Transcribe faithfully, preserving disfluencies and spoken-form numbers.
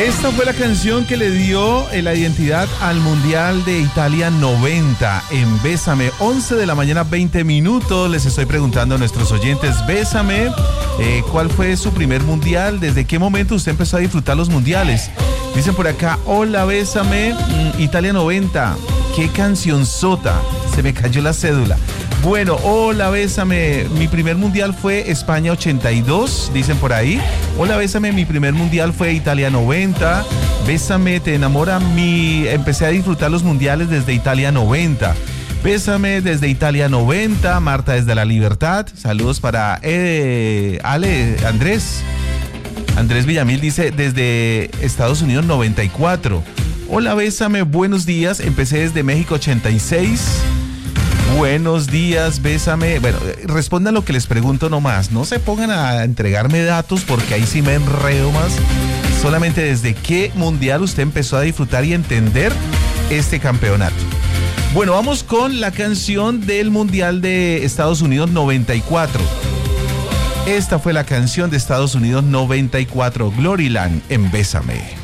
Esta fue la canción que le dio eh, la identidad al Mundial de Italia noventa en Bésame. once de la mañana, veinte minutos. Les estoy preguntando a nuestros oyentes, Bésame, eh, ¿cuál fue su primer mundial? ¿Desde qué momento usted empezó a disfrutar los mundiales? Dicen por acá, hola, Bésame, mm, Italia noventa. Qué cancionzota, se me cayó la cédula. Bueno, hola, Bésame, mi primer mundial fue España ochenta y dos, dicen por ahí. Hola, Bésame, mi primer mundial fue Italia noventa. Bésame, te enamora mi... Empecé a disfrutar los mundiales desde Italia noventa. Bésame desde Italia noventa. Marta desde La Libertad. Saludos para eh, Ale, Andrés. Andrés Villamil dice desde Estados Unidos noventa y cuatro. Hola, Bésame, buenos días. Empecé desde México ochenta y seis. Buenos días, Bésame. Bueno, respondan lo que les pregunto nomás. No se pongan a entregarme datos porque ahí sí me enredo más. Solamente desde qué mundial usted empezó a disfrutar y entender este campeonato. Bueno, vamos con la canción del Mundial de Estados Unidos noventa y cuatro. Esta fue la canción de Estados Unidos noventa y cuatro, Gloryland en Bésame.